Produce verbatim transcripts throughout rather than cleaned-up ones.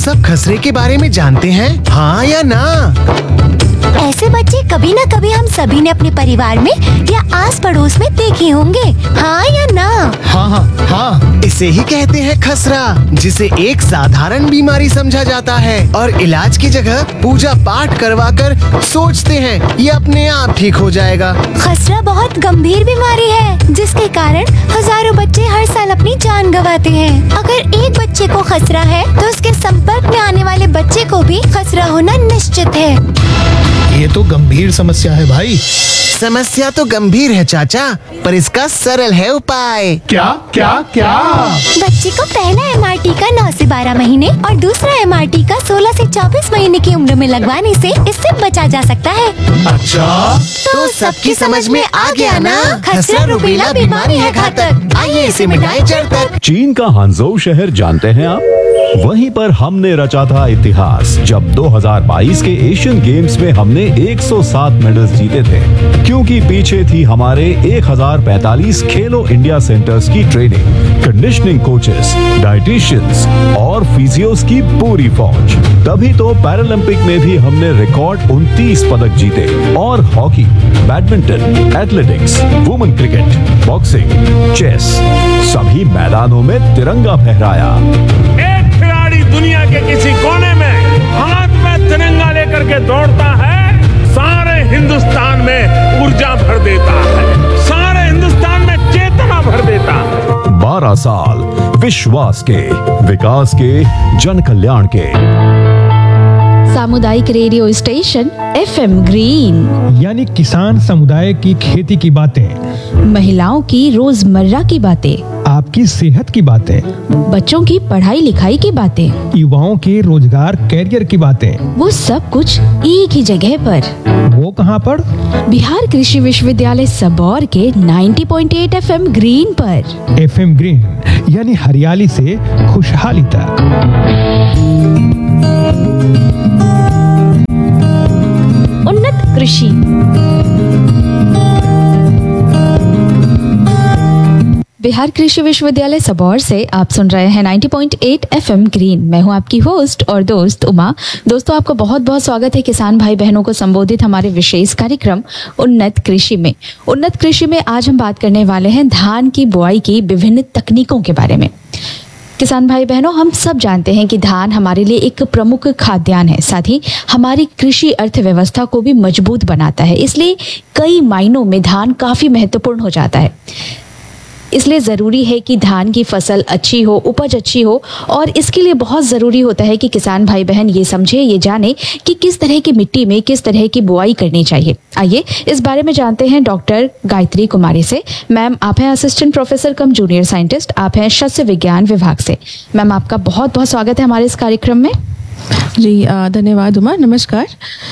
सब खसरे के बारे में जानते हैं, हाँ या ना? ऐसे बच्चे कभी न कभी हम सभी ने अपने परिवार में या आस पड़ोस में देखे होंगे, हाँ या ना? हाँ हाँ हाँ, इसे ही कहते हैं खसरा, जिसे एक साधारण बीमारी समझा जाता है और इलाज की जगह पूजा पाठ करवा कर सोचते हैं ये अपने आप ठीक हो जाएगा। खसरा बहुत गंभीर बीमारी है जिसके कारण हजारों बच्चे हर साल अपनी जान गंवाते हैं। अगर एक बच्चे को खसरा है तो उसके संपर्क में आने वाले बच्चे को भी खसरा होना निश्चित है। ये तो गंभीर समस्या है भाई। समस्या तो गंभीर है चाचा, पर इसका सरल है उपाय। क्या क्या क्या? बच्चे को पहला एम आर टी का नौ से बारह महीने और दूसरा एम आर टी का सोलह से चौबीस महीने की उम्र में लगवाने से इससे बचा जा सकता है। अच्छा, तो सबकी समझ में आ गया ना? खसरा रूबेला बीमारी है घातक, आइए इसे मिटाएं जड़ तक। चीन का हांगझोउ शहर जानते हैं आप? वहीं पर हमने रचा था इतिहास जब दो हज़ार बाईस के एशियन गेम्स में हमने एक सौ सात मेडल्स जीते थे, क्योंकि पीछे थी हमारे एक हज़ार पैंतालीस खेलो इंडिया सेंटर्स की ट्रेनिंग, कंडीशनिंग कोचेस, डाइटिशियंस और फिजियोस की पूरी फौज। तभी तो पैरालंपिक में भी हमने रिकॉर्ड उनतीस पदक जीते और hockey, badminton, athletics, women cricket, boxing, chess सभी मैदानों में तिरंगा फहराया। दुनिया के किसी कोने में हाथ में तिरंगा लेकर के दौड़ता है, सारे हिंदुस्तान में ऊर्जा भर देता है, सारे हिंदुस्तान में चेतना भर देता है। बारह साल विश्वास के, विकास के, जन कल्याण के। सामुदायिक radio station F M green, यानी किसान समुदाय की खेती की बातें, महिलाओं की रोजमर्रा की बातें, आपकी सेहत की बातें, बच्चों की पढ़ाई लिखाई की बातें, युवाओं के रोजगार कैरियर की बातें, वो सब कुछ एक ही जगह पर। वो कहाँ पर? बिहार कृषि विश्वविद्यालय सबौर के नब्बे पॉइंट आठ एफ एम ग्रीन पर। एफ एम ग्रीन यानी हरियाली से खुशहाली तक। उन्नत कृषि। बिहार कृषि विश्वविद्यालय सबौर से आप सुन रहे हैं नब्बे पॉइंट आठ एफ एम ग्रीन। मैं हूं आपकी होस्ट और दोस्त उमा। दोस्तों, आपका बहुत बहुत स्वागत है किसान भाई बहनों को संबोधित हमारे विशेष कार्यक्रम उन्नत कृषि में। उन्नत कृषि में आज हम बात करने वाले हैं धान की बुआई की विभिन्न तकनीकों के बारे में। किसान भाई बहनों, हम सब जानते हैं कि धान हमारे लिए एक प्रमुख खाद्यान्न है, साथ ही हमारी कृषि अर्थव्यवस्था को भी मजबूत बनाता है। इसलिए कई मायनों में धान काफी महत्वपूर्ण हो जाता है। इसलिए ज़रूरी है कि धान की फसल अच्छी हो, उपज अच्छी हो, और इसके लिए बहुत ज़रूरी होता है कि किसान भाई बहन ये समझे, ये जाने कि किस तरह की मिट्टी में किस तरह की बुआई करनी चाहिए। आइए इस बारे में जानते हैं डॉक्टर गायत्री कुमारी से। मैम, आप हैं असिस्टेंट प्रोफेसर कम जूनियर साइंटिस्ट, आप हैं शस्य विज्ञान विभाग से। मैम, आपका बहुत बहुत स्वागत है हमारे इस कार्यक्रम में। जी धन्यवाद उमा, नमस्कार।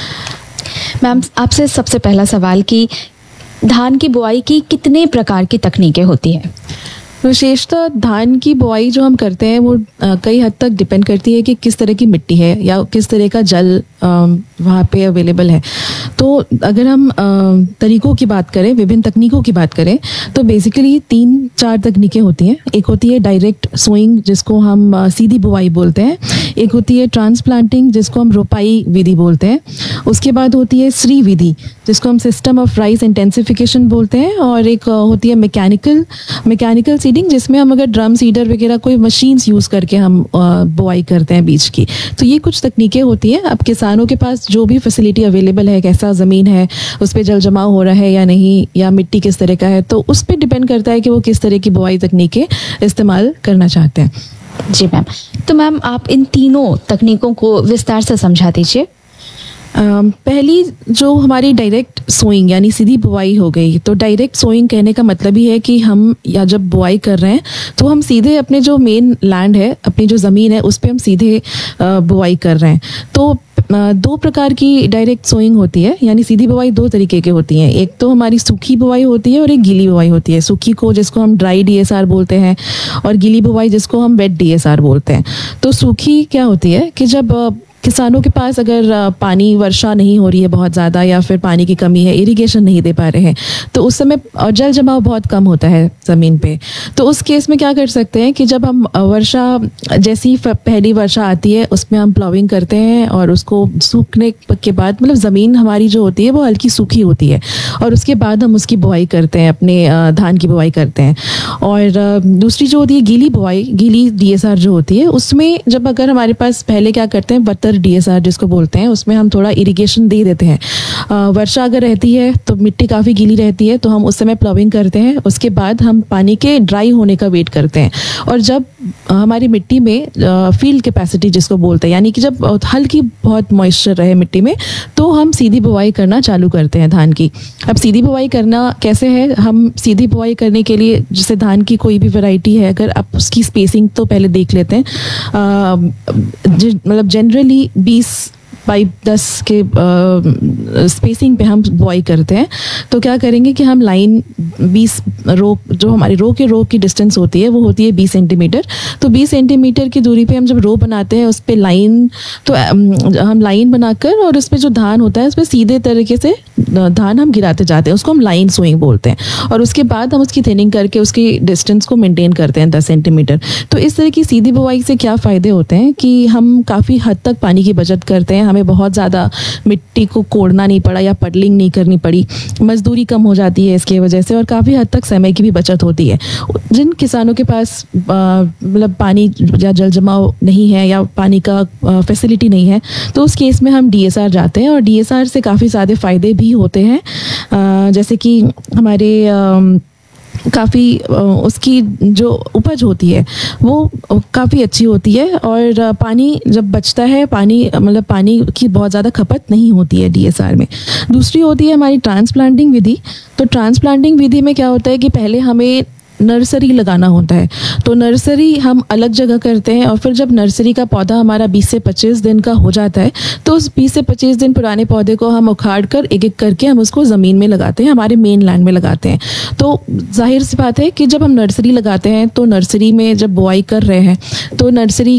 मैम, आपसे सबसे पहला सवाल कि धान की बुआई की कितने प्रकार की तकनीकें होती हैं? विशेषतः धान की बुआई जो हम करते हैं वो आ, कई हद तक डिपेंड करती है कि किस तरह की मिट्टी है या किस तरह का जल वहाँ पे अवेलेबल है। तो अगर हम आ, तरीकों की बात करें, विभिन्न तकनीकों की बात करें, तो बेसिकली तीन चार तकनीकें होती हैं। एक होती है डायरेक्ट सोइंग, जिसको हम आ, सीधी बुआई बोलते हैं। एक होती है ट्रांसप्लांटिंग, जिसको हम रोपाई विधि बोलते हैं। उसके बाद होती है श्री विधि, जिसको हम सिस्टम ऑफ राइस इंटेंसिफिकेशन बोलते हैं। और एक आ, होती है मैकेनिकल मैकेनिकल सीडिंग, जिसमें हम अगर ड्रम सीडर वगैरह कोई मशीन्स यूज़ करके हम बुआई करते हैं बीज की। तो ये कुछ तकनीकें होती हैं। अब किसानों के पास जो भी फैसिलिटी अवेलेबल है, कैसा ज़मीन है, उस पर जल जमाव हो रहा है या नहीं, या मिट्टी किस तरह का है, तो उस पर डिपेंड करता है कि वो किस तरह की बुआई तकनीकें इस्तेमाल करना चाहते हैं। जी मैम, तो मैम आप इन तीनों तकनीकों को विस्तार से समझा दीजिए। Um, पहली जो हमारी डायरेक्ट सोइंग यानी सीधी बुआई हो गई। तो डायरेक्ट सोइंग कहने का मतलब ही है कि हम या जब बुआई कर रहे हैं तो हम सीधे अपने जो मेन लैंड है, अपनी जो ज़मीन है, उस पर हम सीधे बुआई कर रहे हैं। तो दो प्रकार की डायरेक्ट सोइंग होती है, यानी सीधी बुआई दो तरीके की होती हैं। एक तो हमारी सूखी बुआई होती है और एक गीली बुआई होती है। सूखी को जिसको हम ड्राई डीएसआर बोलते हैं, और गीली बुआई जिसको हम वेट डीएसआर बोलते हैं। तो सूखी क्या होती है कि जब किसानों के पास अगर अ, पानी वर्षा नहीं हो रही है बहुत ज़्यादा, या फिर पानी की कमी है, इरिगेशन नहीं दे पा रहे हैं, तो उस समय अ, जल जमाव बहुत कम होता है ज़मीन पे। तो उस केस में क्या कर सकते हैं कि जब हम अ, वर्षा जैसी फ- पहली वर्षा आती है उसमें हम प्लाविंग करते हैं, और उसको सूखने के बाद, मतलब ज़मीन हमारी जो होती है वो हल्की सूखी होती है, और उसके बाद हम उसकी बुआई करते हैं, अपने अ, धान की बुआई करते हैं। और अ, दूसरी जो होती है गीली बुआई, गीली डीएसआर जो होती है, उसमें जब अगर हमारे पास पहले क्या करते हैं, बतर डीएसआर जिसको बोलते हैं, उसमें हम थोड़ा इरिगेशन दे देते हैं। अ, वर्षा अगर रहती है तो मिट्टी काफ़ी गीली रहती है, तो हम उस समय प्लाविंग करते हैं, उसके बाद हम पानी के ड्राई होने का वेट करते हैं। और जब अ, हमारी मिट्टी में फील्ड कैपेसिटी जिसको बोलते हैं, यानी कि जब बहुत हल्की बहुत मॉइस्चर रहे मिट्टी में, तो हम सीधी बुआई करना चालू करते हैं धान की। अब सीधी बुआई करना कैसे है, हम सीधी बुआई करने के लिए जैसे धान की कोई भी वैरायटी है, अगर आप उसकी स्पेसिंग तो पहले देख लेते हैं। अ, ज- मतलब जनरली बीस बाई दस के स्पेसिंग पे हम बुआई करते हैं। तो क्या करेंगे कि हम लाइन बीस रो, जो हमारी रो के रो की डिस्टेंस होती है वो होती है बीस सेंटीमीटर। तो बीस सेंटीमीटर की दूरी पे हम जब रो बनाते हैं उस पे लाइन, तो अम, हम लाइन बनाकर, और उस पे जो धान होता है उस पे सीधे तरीके से धान हम गिराते जाते हैं, उसको हम लाइन सोइंग बोलते हैं। और उसके बाद हम उसकी थिनिंग करके उसकी डिस्टेंस को मेंटेन करते हैं दस सेंटीमीटर। तो इस तरह की सीधी बुआई से क्या फ़ायदे होते हैं कि हम काफ़ी हद तक पानी की बचत करते हैं, हमें बहुत ज़्यादा मिट्टी को कोड़ना नहीं पड़ा या पडलिंग नहीं करनी पड़ी, मजदूरी कम हो जाती है इसकी वजह से, और काफ़ी हद तक समय की भी बचत होती है। जिन किसानों के पास मतलब पानी या जल जमाव नहीं है या पानी का फैसिलिटी नहीं है, तो उस केस में हम डीएसआर जाते हैं, और डीएसआर से काफ़ी ज़्यादा फ़ायदे भी होते हैं। अ, जैसे कि हमारे अ, काफ़ी उसकी जो उपज होती है वो काफ़ी अच्छी होती है, और पानी जब बचता है, पानी मतलब पानी की बहुत ज़्यादा खपत नहीं होती है डीएसआर में। दूसरी होती है हमारी ट्रांसप्लांटिंग विधि। तो ट्रांसप्लांटिंग विधि में क्या होता है कि पहले हमें नर्सरी लगाना होता है। तो नर्सरी हम अलग जगह करते हैं, और फिर जब नर्सरी का पौधा हमारा बीस से पच्चीस दिन का हो जाता है, तो उस बीस से पच्चीस दिन पुराने पौधे को हम उखाड़ कर एक एक करके हम उसको ज़मीन में लगाते हैं, हमारे मेन लैंड में लगाते हैं। तो जाहिर सी बात है कि जब हम नर्सरी लगाते हैं, तो नर्सरी में जब बुआई कर रहे हैं, तो नर्सरी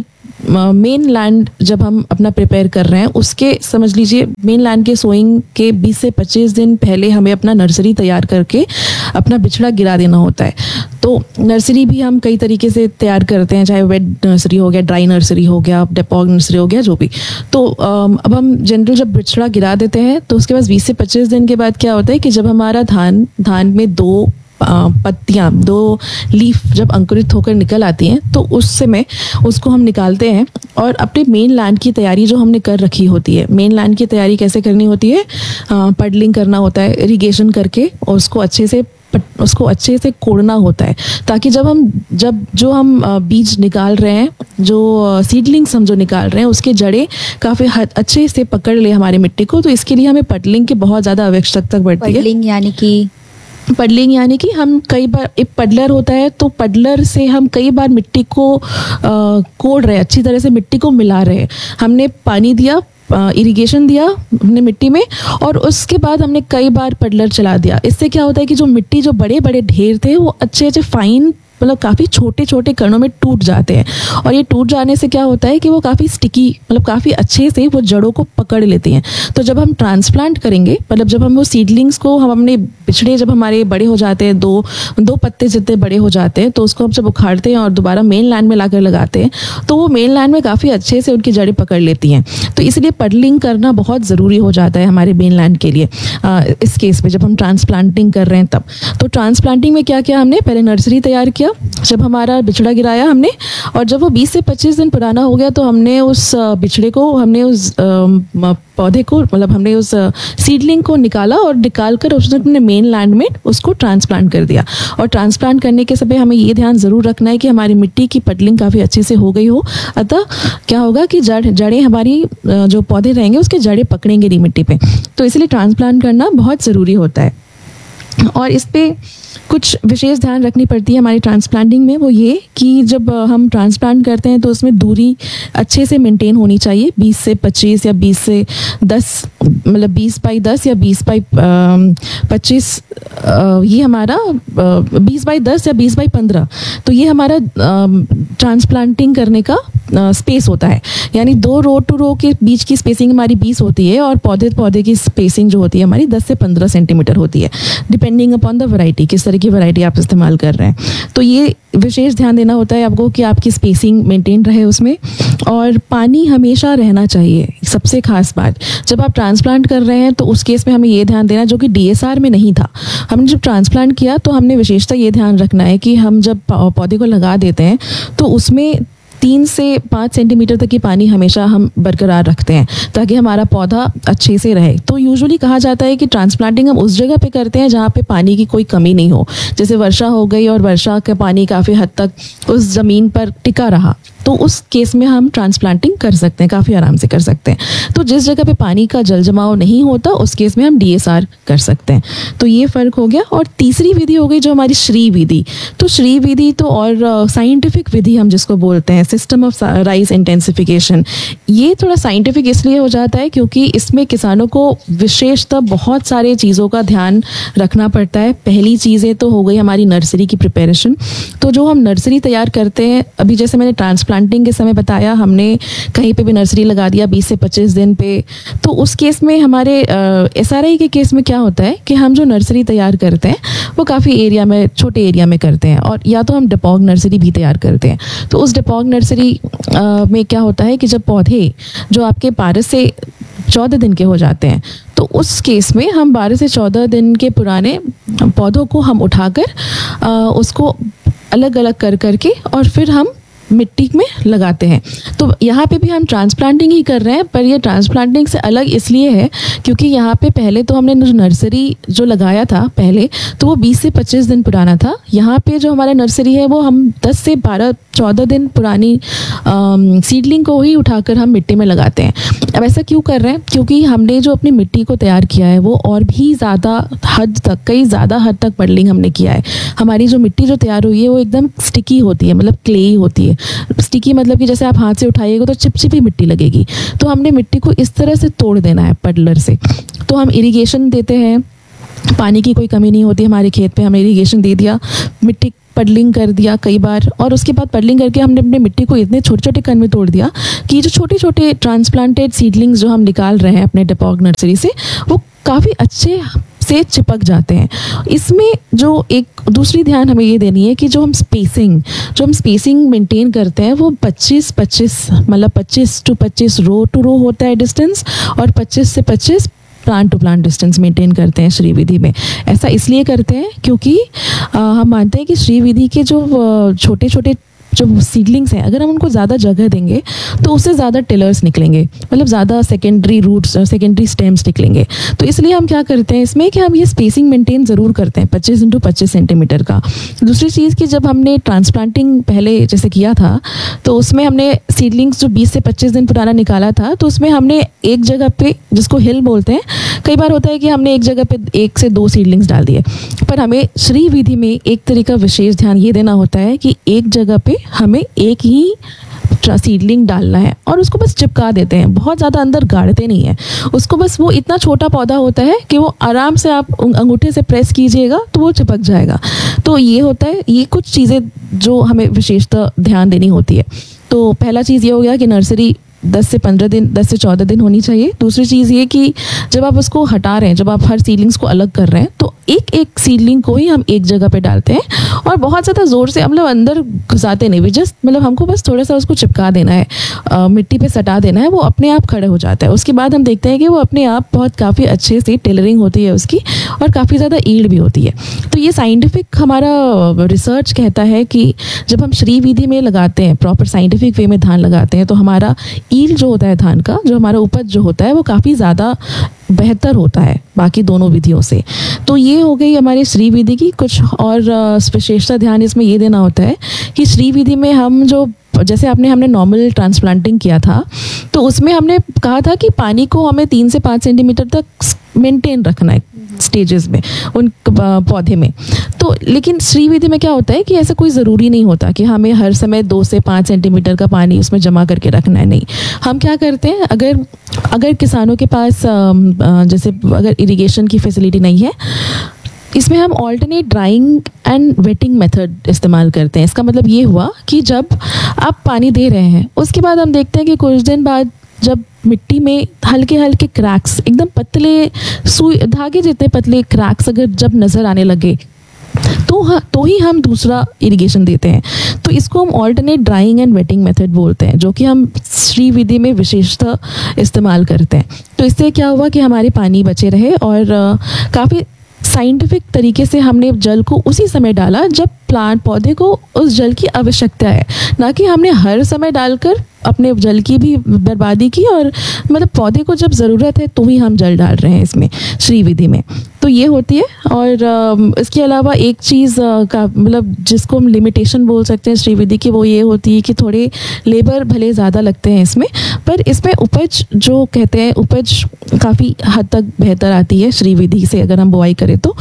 मेन लैंड जब हम अपना प्रिपेयर कर रहे हैं, उसके समझ लीजिए मेन लैंड के सोइंग के बीस से पच्चीस दिन पहले हमें अपना नर्सरी तैयार करके अपना बिछड़ा गिरा देना होता है। तो नर्सरी भी हम कई तरीके से तैयार करते हैं, चाहे वेट नर्सरी हो गया, ड्राई नर्सरी हो गया, डेपॉग नर्सरी हो गया, जो भी। तो अब हम जनरल जब बिछड़ा गिरा देते हैं, तो उसके बाद बीस से पच्चीस दिन के बाद क्या होता है कि जब हमारा धान धान में दो पत्तियां, दो लीफ जब अंकुरित होकर निकल आती हैं, तो उस समय उसको हम निकालते हैं और अपने मेन लैंड की तैयारी जो हमने कर रखी होती है। मेन लैंड की तैयारी कैसे करनी होती है? पडलिंग करना होता है, इरिगेशन करके, और उसको अच्छे से उसको अच्छे से कोड़ना होता है, ताकि जब हम जब जो हम बीज निकाल रहे हैं, जो सीडलिंग्स हम जो निकाल रहे हैं, उसके जड़ें काफ़ी अच्छे से पकड़ ले हमारी मिट्टी को। तो इसके लिए हमें पडलिंग की बहुत ज़्यादा आवश्यकता पड़ती है। पडलिंग यानी कि पडलिंग यानी कि हम कई बार, एक पडलर होता है, तो पडलर से हम कई बार मिट्टी को आ, कोड़ रहे हैं, अच्छी तरह से मिट्टी को मिला रहे हैं। हमने पानी दिया, इरिगेशन दिया हमने मिट्टी में, और उसके बाद हमने कई बार पडलर चला दिया। इससे क्या होता है कि जो मिट्टी जो बड़े बड़े ढेर थे वो अच्छे अच्छे फाइन, मतलब काफ़ी छोटे छोटे कणों में टूट जाते हैं। और ये टूट जाने से क्या होता है कि वो काफ़ी स्टिकी, मतलब काफ़ी अच्छे से वो जड़ों को पकड़ लेती हैं। तो जब हम ट्रांसप्लांट करेंगे, मतलब जब हम वो सीडलिंग्स को, हम अपने बिछड़े जब हमारे बड़े हो जाते हैं, दो दो पत्ते जितने बड़े हो जाते हैं, तो उसको हम जब उखाड़ते हैं और दोबारा मेन लैंड में लाकर लगाते हैं, तो वो मेन लैंड में काफ़ी अच्छे से उनकी जड़ें पकड़ लेती हैं। तो इसलिए पडलिंग करना बहुत ज़रूरी हो जाता है हमारे मेन लैंड के लिए। आ, इस केस में जब हम ट्रांसप्लांटिंग कर रहे हैं तब, तो ट्रांसप्लांटिंग में क्या किया हमने? पहले नर्सरी तैयार किया, जब हमारा बिछड़ा गिराया हमने, और जब वो बीस से पच्चीस दिन पुराना हो गया, तो हमने उस बिछड़े को, हमने उस पौधे को, मतलब हमने उस सीडलिंग को निकाला, और निकाल कर उसने अपने मेन लैंड में उसको ट्रांसप्लांट कर दिया। और ट्रांसप्लांट करने के समय हमें ये ध्यान ज़रूर रखना है कि हमारी मिट्टी की पडलिंग काफ़ी अच्छे से हो गई हो। अतः क्या होगा कि जड़ जड़ें हमारी, जो पौधे रहेंगे उसके जड़ें पकड़ेंगे नहीं मिट्टी पे। तो इसलिए ट्रांसप्लांट करना बहुत ज़रूरी होता है। और इस पे कुछ विशेष ध्यान रखनी पड़ती है हमारी ट्रांसप्लांटिंग में। वो ये कि जब हम ट्रांसप्लांट करते हैं तो उसमें दूरी अच्छे से मेंटेन होनी चाहिए, बीस से पच्चीस या बीस से दस मतलब बीस बाई दस या बीस बाई पच्चीस, ये हमारा बीस बाई दस या बीस बाई पंद्रह, तो ये हमारा ट्रांसप्लांटिंग करने का स्पेस होता है। यानी दो रो टू रो के बीच की स्पेसिंग हमारी बीस होती है और पौधे पौधे की स्पेसिंग जो होती है हमारी दस से पंद्रह सेंटीमीटर होती है, डिपेंडिंग अपॉन द वैरायटी, किस तरह की वैरायटी आप इस्तेमाल कर रहे हैं। तो ये विशेष ध्यान देना होता है आपको कि आपकी स्पेसिंग मेंटेन रहे उसमें, और पानी हमेशा रहना चाहिए। सबसे खास बात, जब आप ट्रांसप्लांट कर रहे हैं तो उस केस में हमें ये ध्यान देना, जो कि डीएसआर में नहीं था। हमने जब ट्रांसप्लांट किया तो हमने विशेषता ये ध्यान रखना है कि हम जब पौधे को लगा देते हैं तो उसमें तीन से पाँच सेंटीमीटर तक की पानी हमेशा हम बरकरार रखते हैं ताकि हमारा पौधा अच्छे से रहे। तो यूजुअली कहा जाता है कि ट्रांसप्लांटिंग हम उस जगह पे करते हैं जहाँ पे पानी की कोई कमी नहीं हो, जैसे वर्षा हो गई और वर्षा का पानी काफ़ी हद तक उस ज़मीन पर टिका रहा, तो उस केस में हम ट्रांसप्लांटिंग कर सकते हैं, काफ़ी आराम से कर सकते हैं। तो जिस जगह पे पानी का जल जमाव नहीं होता उस केस में हम डीएसआर कर सकते हैं। तो ये फ़र्क हो गया। और तीसरी विधि हो गई जो हमारी श्री विधि। तो श्री विधि तो और साइंटिफिक विधि हम जिसको बोलते हैं, सिस्टम ऑफ राइस इंटेंसिफिकेशन, ये थोड़ा साइंटिफिक इसलिए हो जाता है क्योंकि इसमें किसानों को विशेषतः बहुत सारे चीज़ों का ध्यान रखना पड़ता है। पहली चीज़ें तो हो गई हमारी नर्सरी की प्रिपरेशन। तो जो हम नर्सरी तैयार करते हैं, अभी जैसे मैंने ट्रांसप्लांटिंग के समय बताया, हमने कहीं पे भी नर्सरी लगा दिया बीस से पच्चीस दिन पे, तो उस केस में हमारे एसआरआई के केस में क्या होता है कि हम जो नर्सरी तैयार करते हैं वो काफ़ी एरिया में, छोटे एरिया में करते हैं, और या तो हम डिपॉग नर्सरी भी तैयार करते हैं। तो उस डिपॉग नर्सरी में क्या होता है कि जब पौधे जो आपके बारह से चौदह दिन के हो जाते हैं, तो उस केस में हम बारह से चौदह दिन के पुराने पौधों को हम उठाकर उसको अलग अलग कर करके और फिर हम मिट्टी में लगाते हैं। तो यहाँ पे भी हम ट्रांसप्लांटिंग ही कर रहे हैं, पर ये ट्रांसप्लांटिंग से अलग इसलिए है क्योंकि यहाँ पे पहले तो हमने जो नर्सरी जो लगाया था पहले, तो वो बीस से पच्चीस दिन पुराना था। यहाँ पे जो हमारा नर्सरी है वो हम दस से बारह चौदह दिन पुरानी सीडलिंग को ही उठाकर हम मिट्टी में लगाते हैं। अब ऐसा क्यों कर रहे हैं? क्योंकि हमने जो अपनी मिट्टी को तैयार किया है वो और भी ज़्यादा हद तक, कई ज़्यादा हद तक पडलिंग हमने किया है। हमारी जो मिट्टी जो तैयार हुई है वो एकदम स्टिकी होती है, मतलब क्लेई होती है। स्टिकी मतलब कि जैसे आप हाथ से उठाइएगा तो चिपचिपी मिट्टी लगेगी। तो हमने मिट्टी को इस तरह से तोड़ देना है पडलर से। तो हम इरिगेशन देते हैं, पानी की कोई कमी नहीं होती हमारे खेत पे, हमने इरिगेशन दे दिया, मिट्टी पडलिंग कर दिया कई बार, और उसके बाद पडलिंग करके हमने अपने मिट्टी को इतने छोटे छोटे कण में तोड़ दिया कि जो छोटे छोटे ट्रांसप्लांटेड सीडलिंग्स जो हम निकाल रहे हैं अपने डिपॉग नर्सरी से, वो काफ़ी अच्छे से चिपक जाते हैं। इसमें जो एक दूसरी ध्यान हमें ये देनी है कि जो हम स्पेसिंग जो हम स्पेसिंग मेंटेन करते हैं वो पच्चीस पच्चीस मतलब पच्चीस टू पच्चीस रो टू रो होता है डिस्टेंस, और पच्चीस से पच्चीस plant to plant distance maintain करते हैं श्री विधि में। ऐसा इसलिए करते हैं क्योंकि आ, हम मानते हैं कि श्री विधि के जो छोटे छोटे जो सीडलिंग्स हैं, अगर हम उनको ज़्यादा जगह देंगे तो उससे ज़्यादा टिलर्स निकलेंगे, मतलब ज़्यादा सेकेंडरी रूट्स, सेकेंडरी स्टेम्स निकलेंगे। तो इसलिए हम क्या करते हैं इसमें कि हम ये स्पेसिंग मेंटेन ज़रूर करते हैं पच्चीस इंटू पच्चीस सेंटीमीटर का। दूसरी चीज़ कि जब हमने ट्रांसप्लांटिंग पहले जैसे किया था तो उसमें हमने सीडलिंग्स जो बीस से पच्चीस दिन पुराना निकाला था, तो उसमें हमने एक जगह पे, जिसको हिल बोलते हैं, कई बार होता है कि हमने एक जगह पे एक से दो सीडलिंग्स डाल दिए, पर हमें श्री विधि में एक तरीका विशेष ध्यान ये देना होता है कि एक जगह पे हमें एक ही सीडलिंग डालना है और उसको बस चिपका देते हैं, बहुत ज़्यादा अंदर गाड़ते नहीं है उसको। बस वो इतना छोटा पौधा होता है कि वो आराम से आप अंगूठे से प्रेस कीजिएगा तो वो चिपक जाएगा। तो ये होता है, ये कुछ चीज़ें जो हमें विशेषतः ध्यान देनी होती है। तो पहला चीज़ ये हो गया कि नर्सरी दस से पंद्रह दिन दस से चौदह दिन होनी चाहिए। दूसरी चीज़ ये कि जब आप उसको हटा रहे हैं, जब आप हर सीडलिंग्स को अलग कर रहे हैं, तो एक एक सीडलिंग को ही हम एक जगह पे डालते हैं और बहुत ज़्यादा ज़ोर से मतलब अंदर घुसाते नहीं, जस्ट मतलब हमको बस थोड़ा सा उसको चिपका देना है, आ, मिट्टी पे सटा देना है, वो अपने आप खड़े हो जाता है। उसके बाद हम देखते हैं कि वो अपने आप बहुत काफ़ी अच्छे से टेलरिंग होती है उसकी और काफ़ी ज़्यादा ईल्ड भी होती है। तो ये साइंटिफिक हमारा रिसर्च कहता है कि जब हम श्री विधि में लगाते हैं, प्रॉपर साइंटिफिक वे में धान लगाते हैं, तो हमारा ईल्ड जो होता है धान का, जो हमारा उपज जो होता है, वो काफ़ी ज़्यादा बेहतर होता है बाकी दोनों विधियों से। तो ये हो गई हमारी श्री विधि की कुछ और विशेषता। ध्यान इसमें ये देना होता है कि श्री विधि में हम जो जैसे आपने हमने नॉर्मल ट्रांसप्लांटिंग किया था तो उसमें हमने कहा था कि पानी को हमें तीन से पाँच सेंटीमीटर तक मेंटेन रखना है स्टेजेस में उन पौधे में। तो लेकिन श्रीविधि में क्या होता है कि ऐसा कोई ज़रूरी नहीं होता कि हमें हर समय दो से पाँच सेंटीमीटर का पानी उसमें जमा करके रखना है। नहीं, हम क्या करते हैं, अगर अगर किसानों के पास जैसे अगर इरिगेशन की फैसिलिटी नहीं है, इसमें हम alternate drawing and waiting method इस्तेमाल करते हैं। इसका मतलब ये हुआ कि जब आप पानी दे रहे हैं उसके बाद हम देखते हैं कि कुछ दिन बाद जब मिट्टी में हल्के हल्के क्रैक्स, एकदम पतले सुई धागे जितने पतले क्रैक्स अगर जब नज़र आने लगे तो हाँ तो ही हम दूसरा इरिगेशन देते हैं। तो इसको हम alternate drawing and waiting method बोलते हैं, जो कि हम श्रीविधि में विशेषतः इस्तेमाल करते हैं। तो इससे क्या हुआ कि हमारे पानी बचे रहे और काफ़ी साइंटिफिक तरीके से हमने जल को उसी समय डाला जब प्लांट पौधे को उस जल की आवश्यकता है, ना कि हमने हर समय डालकर अपने जल की भी बर्बादी की। और मतलब पौधे को जब ज़रूरत है तो ही हम जल डाल रहे हैं इसमें श्रीविधि में। तो ये होती है। और इसके अलावा एक चीज़ का मतलब जिसको हम लिमिटेशन बोल सकते हैं श्रीविधि की, वो ये होती है कि थोड़े लेबर भले ज़्यादा लगते हैं इसमें, पर इसमें उपज जो कहते हैं उपज काफ़ी हद तक बेहतर आती है श्रीविधि से अगर हम बुआई करें तो।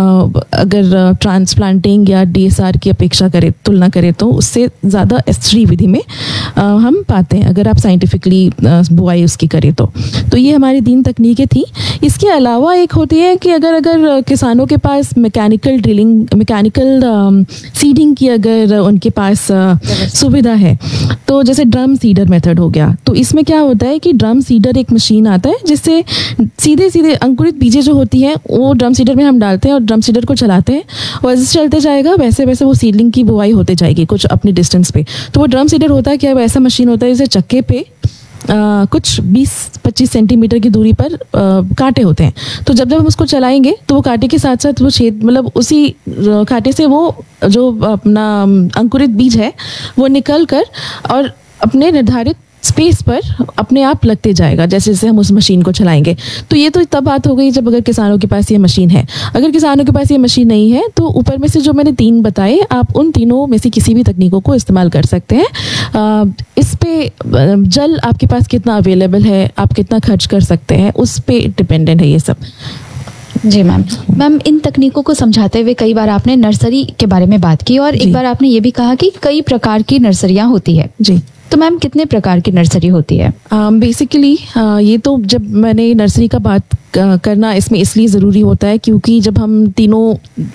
अगर ट्रांसप्लांटिंग या डीएसआर की अपेक्षा करें, तुलना करें तो उससे ज़्यादा श्रीविधि में हम पाते हैं अगर आप साइंटिफिकली बुआई उसकी करें तो। तो ये हमारी तीन तकनीकें थी। इसके अलावा एक होती है कि अगर अगर किसानों के पास मैकेनिकल ड्रिलिंग, मैकेनिकल सीडिंग की अगर उनके पास सुविधा है, तो जैसे ड्रम सीडर मेथड हो गया, तो इसमें क्या होता है कि ड्रम सीडर एक मशीन आता है जिससे सीधे सीधे अंकुरित बीजें जो होती हैं वो ड्रम सीडर में हम डालते हैं और ड्रम सीडर को चलाते हैं और जैसे चलते जाएगा वैसे वैसे वो सीडलिंग की बुआई होते जाएगी कुछ अपने डिस्टेंस पे। तो वो ड्रम सीडर होता है क्या, ऐसा मशीन होता है जैसे चक्के पे आ, कुछ बीस पच्चीस सेंटीमीटर की दूरी पर आ, कांटे होते हैं। तो जब जब हम उसको चलाएंगे तो वो कांटे के साथ साथ वो छेद मतलब उसी कांटे से वो जो अपना अंकुरित बीज है वो निकल कर और अपने निर्धारित स्पेस पर अपने आप लगते जाएगा जैसे जैसे हम उस मशीन को चलाएंगे। तो ये तो तब बात हो गई जब अगर किसानों के पास ये मशीन है। अगर किसानों के पास ये मशीन नहीं है तो ऊपर में से जो मैंने तीन बताए, आप उन तीनों में से किसी भी तकनीकों को इस्तेमाल कर सकते हैं। आ, इस पे जल आपके पास कितना अवेलेबल है, आप कितना खर्च कर सकते हैं, उस पर डिपेंडेंट है ये सब। जी मैम। मैम इन तकनीकों को समझाते हुए कई बार आपने नर्सरी के बारे में बात की और एक बार आपने ये भी कहा कि कई प्रकार की नर्सरियाँ होती है। जी। तो मैम कितने प्रकार की नर्सरी होती है? बेसिकली uh, uh, ये तो जब मैंने नर्सरी का बात uh, करना इसमें इसलिए ज़रूरी होता है क्योंकि जब हम तीनों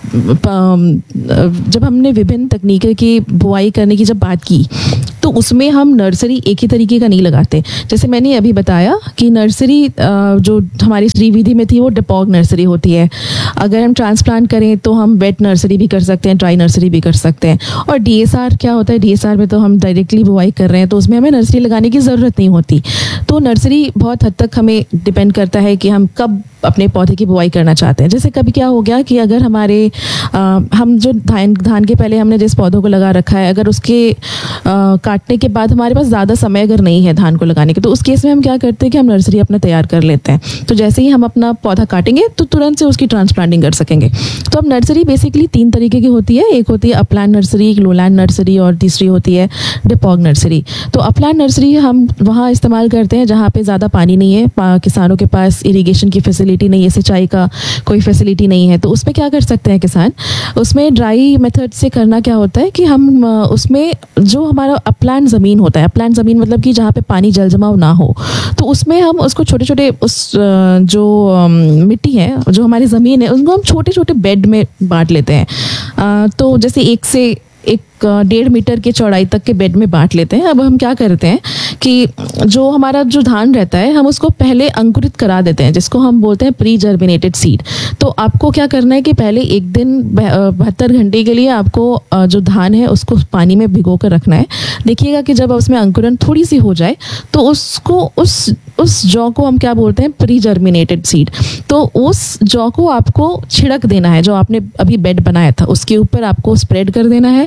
uh, जब हमने विभिन्न तकनीकों की बुआई करने की जब बात की तो उसमें हम नर्सरी एक ही तरीके का नहीं लगाते। जैसे मैंने अभी बताया कि नर्सरी uh, जो हमारी श्रीविधि में थी वो डिपॉग नर्सरी होती है। अगर हम ट्रांसप्लांट करें तो हम वेट नर्सरी भी कर सकते हैं, ड्राई नर्सरी भी कर सकते हैं। और डीएसआर क्या होता है, डीएसआर में तो हम डायरेक्टली बुआई कर रहे हैं तो उसमें हमें नर्सरी लगाने की ज़रूरत नहीं होती। तो नर्सरी बहुत हद तक हमें डिपेंड करता है कि हम कब अपने पौधे की बुआई करना चाहते हैं। जैसे कभी क्या हो गया कि अगर हमारे आ, हम जो धान धान के पहले हमने जिस पौधों को लगा रखा है, अगर उसके आ, काटने के बाद हमारे पास ज़्यादा समय अगर नहीं है धान को लगाने के, तो उस केस में हम क्या करते हैं कि हम नर्सरी अपना तैयार कर लेते हैं। तो जैसे ही हम अपना पौधा काटेंगे तो तुरंत से उसकी ट्रांसप्लांटिंग कर सकेंगे। तो अब नर्सरी बेसिकली तीन तरीके की होती है। एक होती है अपलैंड नर्सरी, एक लोलैंड नर्सरी और तीसरी होती है डिपॉग नर्सरी। तो अपलैंड नर्सरी हम वहाँ इस्तेमाल करते हैं जहाँ पे ज़्यादा पानी नहीं है, किसानों के पास इरिगेशन की फैसिलिटी नहीं है, सिंचाई का कोई फैसिलिटी नहीं है। तो उसमें क्या कर सकते हैं किसान, उसमें ड्राई मेथड से करना क्या होता है कि हम उसमें जो हमारा अपलैंड ज़मीन होता है, अपलैंड ज़मीन मतलब कि जहाँ पे पानी जल जमाव ना हो, तो उसमें हम उसको छोटे छोटे उस जो मिट्टी है, जो हमारी ज़मीन है, उसको हम छोटे छोटे बेड में बांट लेते हैं। तो जैसे एक से एक डेढ़ मीटर के चौड़ाई तक के बेड में बांट लेते हैं। अब हम क्या करते हैं कि जो हमारा जो धान रहता है हम उसको पहले अंकुरित करा देते हैं, जिसको हम बोलते हैं प्री जर्मिनेटेड सीड। तो आपको क्या करना है कि पहले एक दिन बहत्तर घंटे के लिए आपको जो धान है उसको पानी में भिगो कर रखना है। देखिएगा कि जब उसमें अंकुरन थोड़ी सी हो जाए तो उसको उस उस जौ को हम क्या बोलते हैं, प्री जर्मिनेटेड सीड। तो उस जौ को आपको छिड़क देना है, जो आपने अभी बेड बनाया था उसके ऊपर आपको स्प्रेड कर देना है और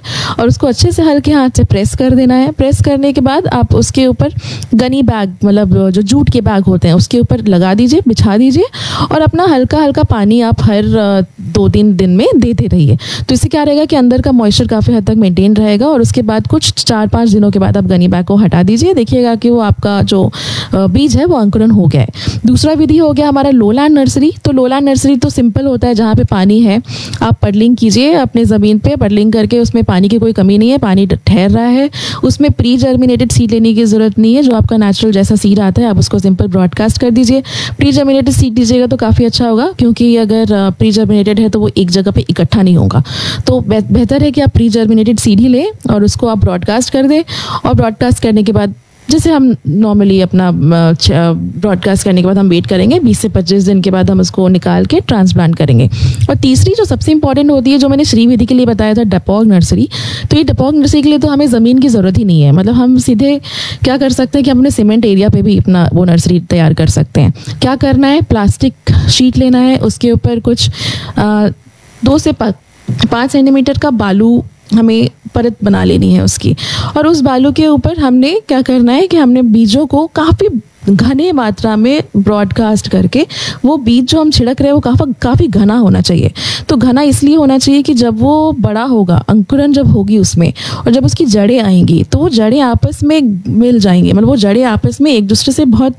और उसको अच्छे से हल्के हाथ से प्रेस कर देना है। प्रेस करने के बाद आप उसके ऊपर गनी बैग, मतलब जो जूट के बैग होते हैं, उसके ऊपर लगा दीजिए, बिछा दीजिए और अपना हल्का हल्का पानी आप हर दो तीन दिन में देते रहिए। तो इससे क्या रहेगा कि अंदर का मॉइस्चर काफ़ी हद तक मेंटेन रहेगा और उसके बाद कुछ चार पाँच दिनों के बाद आप गनी बैग को हटा दीजिए, देखिएगा कि वो आपका जो बीज है वो अंकुरन हो गया है। दूसरा विधि हो गया हमारा लोलैंड नर्सरी। तो लोलैंड नर्सरी तो सिंपल होता है, जहाँ पे पानी है आप पडलिंग कीजिए अपने ज़मीन पे, पडलिंग करके उसमें पानी की कोई कमी नहीं है, पानी ठहर रहा है, उसमें प्री जर्मिनेटेड सीड लेने की ज़रूरत नहीं है। जो आपका नेचुरल जैसा सीड आता है आप उसको सिंपल ब्रॉडकास्ट कर दीजिए। प्री जर्मिनेटेड सीड दीजिएगा तो काफ़ी अच्छा होगा, क्योंकि अगर प्री जर्मिनेटेड है तो वो एक जगह पे इकट्ठा नहीं होगा। तो बेहतर है कि आप प्री जर्मिनेटेड सीड ही लें और उसको आप ब्रॉडकास्ट कर दें। और ब्रॉडकास्ट करने के बाद जैसे हम नॉर्मली अपना ब्रॉडकास्ट करने के बाद हम वेट करेंगे बीस से पच्चीस दिन के बाद हम उसको निकाल के ट्रांसप्लांट करेंगे। और तीसरी जो सबसे इंपॉर्टेंट होती है, जो मैंने श्रीविधि के लिए बताया था, डेपोग नर्सरी। तो ये डेपोग नर्सरी के लिए तो हमें ज़मीन की ज़रूरत ही नहीं है, मतलब हम सीधे क्या कर सकते हैं कि हम अपने सीमेंट एरिया पे भी अपना वो नर्सरी तैयार कर सकते हैं। क्या करना है, प्लास्टिक शीट लेना है, उसके ऊपर कुछ आ, दो से पाँच सेंटीमीटर का बालू हमें परत बना लेनी है उसकी, और उस बालू के ऊपर हमने क्या करना है कि हमने बीजों को काफ़ी घने मात्रा में ब्रॉडकास्ट करके, वो बीज जो हम छिड़क रहे हैं वो काफ़ी काफ़ी घना होना चाहिए। तो घना इसलिए होना चाहिए कि जब वो बड़ा होगा, अंकुरन जब होगी उसमें, और जब उसकी जड़ें आएंगी तो वो जड़ें आपस में मिल जाएंगी, मतलब वो जड़ें आपस में एक दूसरे से बहुत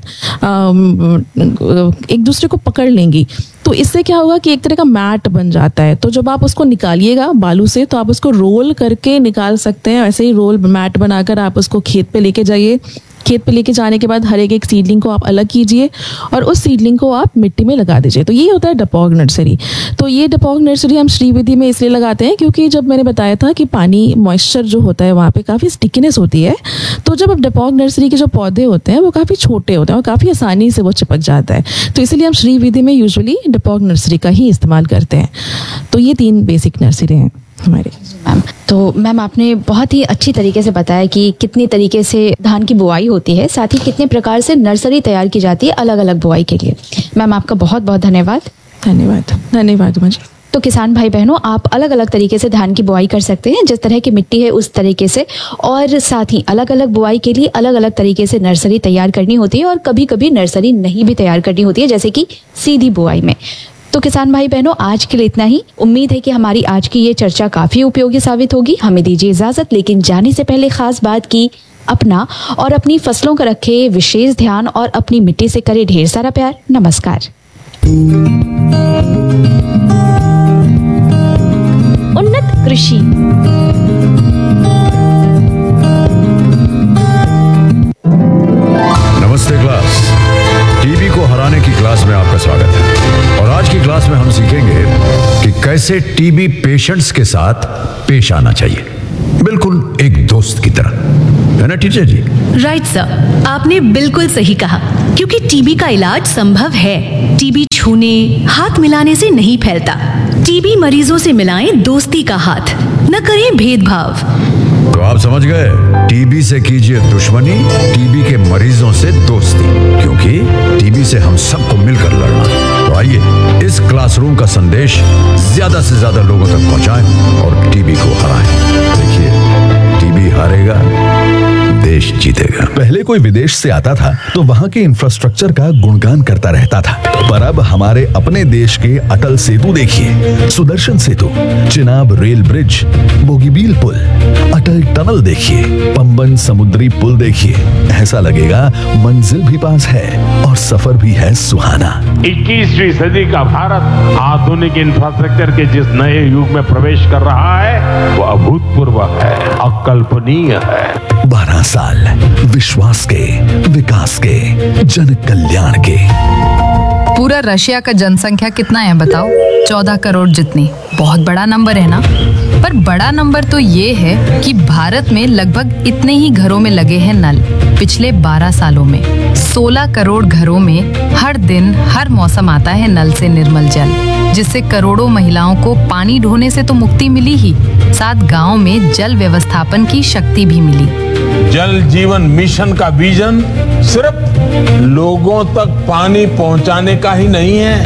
एक दूसरे को पकड़ लेंगी। तो इससे क्या होगा कि एक तरह का मैट बन जाता है। तो जब आप उसको निकालिएगा बालू से तो आप उसको रोल करके निकाल सकते हैं। ऐसे ही रोल मैट बनाकर आप उसको खेत पे लेके जाइए। खेत पे लेके जाने के बाद हर एक एक सीडलिंग को आप अलग कीजिए और उस सीडलिंग को आप मिट्टी में लगा दीजिए। तो ये होता है डेपोग नर्सरी। तो ये डेपोग नर्सरी हम श्रीविधि में इसलिए लगाते हैं क्योंकि जब मैंने बताया था कि पानी मॉइस्चर जो होता है वहाँ पे काफ़ी स्टिकीनेस होती है। तो जब अब डेपोग नर्सरी के जो पौधे होते हैं वो काफ़ी छोटे होते हैं और काफ़ी आसानी से वो चिपक जाता है। तो इसलिए हम श्रीविधि में यूजुअली डेपोग नर्सरी का ही इस्तेमाल करते हैं। तो ये तीन बेसिक नर्सरी हैं हमारे। मैम, तो मैम आपने बहुत ही अच्छी तरीके से बताया कि कितनी तरीके से धान की बुआई होती है, साथ ही कितने प्रकार से नर्सरी तैयार की जाती है अलग अलग बुआई के लिए। मैम आपका बहुत बहुत धन्यवाद। धन्यवाद धन्यवाद मुझे। तो किसान भाई बहनों, आप अलग अलग तरीके से धान की बुआई कर सकते हैं, जिस तरह की मिट्टी है उस तरीके से, और साथ ही अलग अलग बुआई के लिए अलग अलग तरीके से नर्सरी तैयार करनी होती है, और कभी कभी नर्सरी नहीं भी तैयार करनी होती है, जैसे कि सीधी बुआई में। तो किसान भाई बहनों, आज के लिए इतना ही। उम्मीद है कि हमारी आज की ये चर्चा काफी उपयोगी साबित होगी। हमें दीजिए इजाजत, लेकिन जाने से पहले खास बात की अपना और अपनी फसलों का रखे विशेष ध्यान और अपनी मिट्टी से करे ढेर सारा प्यार। नमस्कार। उन्नत कृषि। नमस्ते क्लास, टीबी को हराने की क्लास में आपका स्वागत है। और आज की क्लास में हम सीखेंगे कि कैसे टीबी पेशेंट्स के साथ पेश आना चाहिए, बिल्कुल एक दोस्त की तरह, है ना टीचर जी? राइट सर, आपने बिल्कुल सही कहा, क्योंकि टीबी का इलाज संभव है। टीबी छूने, हाथ मिलाने से नहीं फैलता। टीबी मरीजों से मिलाएं दोस्ती का हाथ, न करें भेदभाव। तो आप समझ गए, टीबी से कीजिए दुश्मनी, टीबी के मरीजों से दोस्ती, क्योंकि टीबी से हम सबको मिलकर लड़ना है। तो आइए इस क्लासरूम का संदेश ज्यादा से ज्यादा लोगों तक पहुंचाएं और टीबी को हराएं। देखिए, टीबी हारेगा, देश जीतेगा। पहले कोई विदेश से आता था तो वहाँ के इंफ्रास्ट्रक्चर का गुणगान करता रहता था, पर अब हमारे अपने देश के अटल सेतु देखिए, सुदर्शन सेतु, चिनाब रेल ब्रिज, बोगीबील पुल, अटल टनल देखिए, पंबन समुद्री पुल देखिए। ऐसा लगेगा मंजिल भी पास है और सफर भी है सुहाना। इक्कीसवीं सदी का भारत आधुनिक इंफ्रास्ट्रक्चर के जिस नए युग में प्रवेश कर रहा है वो अभूतपूर्व है, अकल्पनीय है। बारह साल विश्वास के, विकास के, जन कल्याण के। पूरा रशिया का जनसंख्या कितना है बताओ? चौदह करोड़ जितनी। बहुत बड़ा नंबर है ना? पर बड़ा नंबर तो ये है कि भारत में लगभग इतने ही घरों में लगे हैं नल। पिछले बारह सालों में सोलह करोड़ घरों में हर दिन हर मौसम आता है नल से निर्मल जल, जिससे करोड़ों महिलाओं को पानी ढोने से तो मुक्ति मिली ही, साथ गांव में जल व्यवस्थापन की शक्ति भी मिली। जल जीवन मिशन का विजन सिर्फ लोगों तक पानी पहुंचाने का ही नहीं है,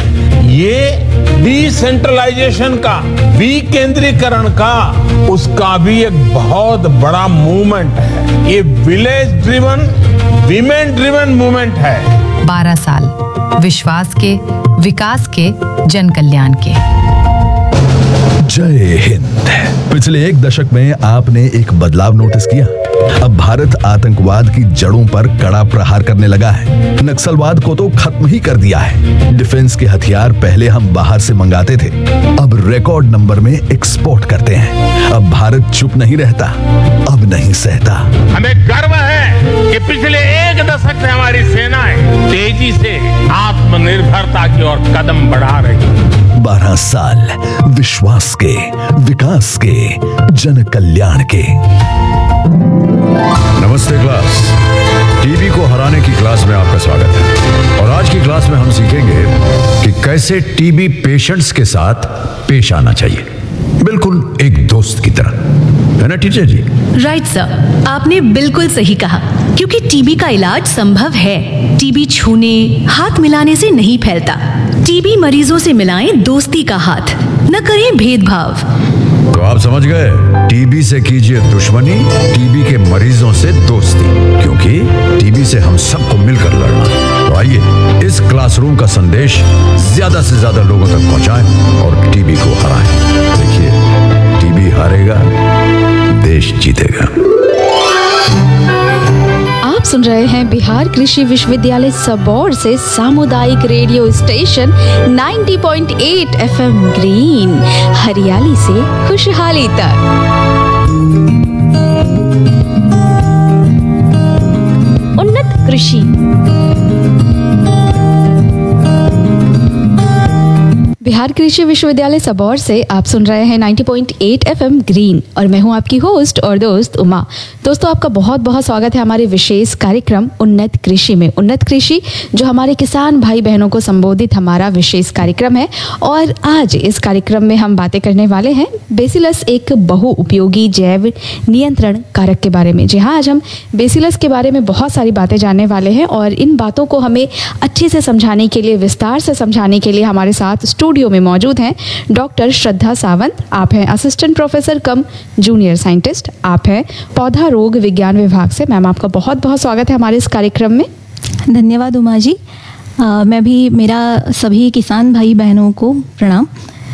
ये डिसेंट्रलाइजेशन का, विकेंद्रीकरण का, उसका भी एक बहुत बड़ा मूवमेंट है। ये village driven, women driven movement है। बारह साल विश्वास के, विकास के, जन कल्याण के। जय हिंद। पिछले एक दशक में आपने एक बदलाव नोटिस किया। अब भारत आतंकवाद की जड़ों पर कड़ा प्रहार करने लगा है। नक्सलवाद को तो खत्म ही कर दिया है। डिफेंस के हथियार पहले हम बाहर से मंगाते थे, अब रिकॉर्ड नंबर में एक्सपोर्ट करते हैं। अब भारत चुप नहीं रहता, अब नहीं सहता। हमें गर्व है कि पिछले एक दशक से हमारी सेनाएं तेजी से आत्मनिर्भरता की ओर कदम बढ़ा रही है। बारह साल विश्वास के, विकास के, जन कल्याण के। नमस्ते क्लास। टीबी को हराने की क्लास में आपका स्वागत है। और आज की क्लास में हम सीखेंगे कि कैसे टीबी पेशेंट्स के साथ पेश आना चाहिए, बिल्कुल एक दोस्त की तरह, है ना टीचर जी? राइट सर, आपने बिल्कुल सही कहा। क्योंकि टीबी का इलाज संभव है। टीबी छूने, हाथ मिलाने से नहीं फैलता। टीबी मरीजों से मिलाएं दोस्ती का हाथ, न करें भेदभाव। तो आप समझ गए, टीबी से कीजिए दुश्मनी, टीबी के मरीजों से दोस्ती, क्योंकि टीबी से हम सबको मिलकर लड़ना। तो आइए इस क्लासरूम का संदेश ज्यादा से ज्यादा लोगों तक पहुंचाएं और टीबी को हराएं। देखिए, टीबी हारेगा, देश जीतेगा। आप सुन रहे हैं बिहार कृषि विश्वविद्यालय सबौर से सामुदायिक रेडियो स्टेशन नब्बे पॉइंट आठ एफएम ग्रीन, हरियाली से खुशहाली तक। उन्नत कृषि। बिहार कृषि विश्वविद्यालय सबौर से आप सुन रहे हैं नब्बे पॉइंट आठ एफएम ग्रीन और मैं हूं आपकी होस्ट और दोस्त उमा। दोस्तों, आपका बहुत बहुत स्वागत है हमारे विशेष कार्यक्रम उन्नत कृषि में। उन्नत कृषि जो हमारे किसान भाई बहनों को संबोधित हमारा विशेष कार्यक्रम है। और आज इस कार्यक्रम में हम बातें करने वाले हैं बेसिलस, एक बहुउपयोगी जैव नियंत्रण कारक के बारे में। जी हाँ, आज हम बेसिलस के बारे में बहुत सारी बातें जानने वाले हैं और इन बातों को हमें अच्छे से समझाने के लिए, विस्तार से समझाने के लिए हमारे साथ स्टूडियो में मौजूद हैं डॉक्टर श्रद्धा सावंत। आप हैं असिस्टेंट प्रोफेसर कम जूनियर साइंटिस्ट, आप हैं पौधा रोग विज्ञान विभाग से। मैम, आपका बहुत बहुत स्वागत है हमारे इस कार्यक्रम में। धन्यवाद उमा जी। आ, मैं भी, मेरा सभी किसान भाई बहनों को प्रणाम।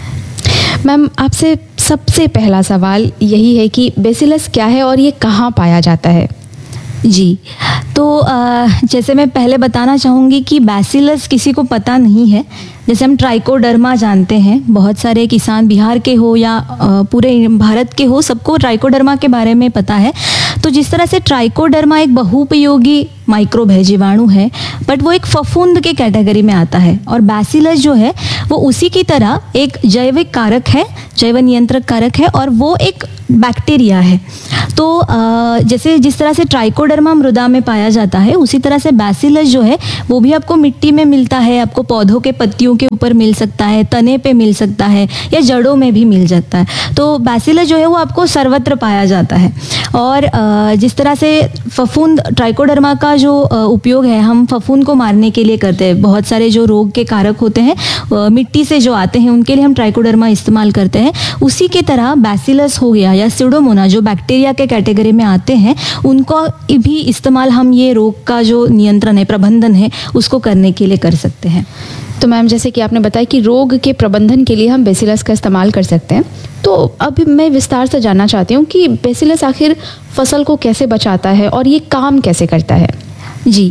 मैम, आपसे सबसे पहला सवाल यही है कि बेसिलस क्या है और ये कहाँ पाया जाता है? जी, तो जैसे मैं पहले बताना चाहूँगी कि बैसिलस किसी को पता नहीं है। जैसे हम ट्राइकोडर्मा जानते हैं, बहुत सारे किसान बिहार के हो या पूरे भारत के हो, सबको ट्राइकोडर्मा के बारे में पता है। तो जिस तरह से ट्राइकोडर्मा एक बहुउपयोगी माइक्रोब है, जीवाणु है, बट वो एक फफूंद के कैटेगरी में आता है। और बैसिलस जो है वो उसी की तरह एक जैविक कारक है, जैव नियंत्रक कारक है, और वो एक बैक्टीरिया है। तो जैसे जिस तरह से ट्राइकोडर्मा मृदा में पाया जाता है, उसी तरह से बैसिलस जो है वो भी आपको मिट्टी में मिलता है, आपको पौधों के पत्तियों के ऊपर मिल सकता है, तने पे मिल सकता है, या जड़ों में भी मिल सकता है। तो बैसिलस जो है वो आपको सर्वत्र पाया जाता है। और जिस तरह से फफूंद, ट्राइकोडर्मा का जो उपयोग है हम फफूंद को मारने के लिए करते हैं। बहुत सारे जो रोग के कारक होते हैं मिट्टी से जो आते हैं, उनके लिए हम ट्राइकोडर्मा इस्तेमाल करते हैं। उसी की तरह बैसिलस हो गया या स्यूडोमोना, जो बैक्टीरिया के कैटेगरी में आते हैं, उनको भी इस्तेमाल हम ये रोग का जो नियंत्रण है, प्रबंधन है, उसको करने के लिए कर सकते हैं। तो मैम, जैसे कि आपने बताया कि रोग के प्रबंधन के लिए हम बेसिलस का इस्तेमाल कर सकते हैं, तो अब मैं विस्तार से जानना चाहती हूँ कि बेसिलस आखिर फसल को कैसे बचाता है और ये काम कैसे करता है? जी,